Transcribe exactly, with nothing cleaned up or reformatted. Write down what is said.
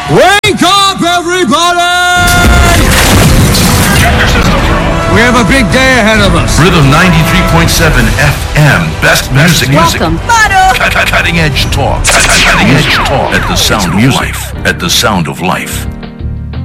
Wake up, everybody! We have a big day ahead of us. Rhythm ninety-three point seven F M. Best music. Welcome. Cut, cut, cutting edge talk. Cut, cut, cutting edge talk. At the sound of life. At the sound of life.